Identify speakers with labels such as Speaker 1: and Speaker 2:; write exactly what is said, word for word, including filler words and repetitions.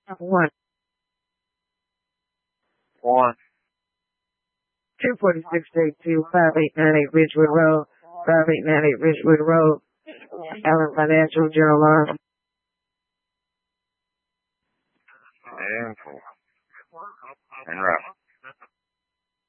Speaker 1: One.
Speaker 2: One.
Speaker 1: two forty-six J two, five eight nine eight Ridgewood Road, five eight nine eight Ridgewood Road, Allen Financial, General Arm.
Speaker 2: And four. And right.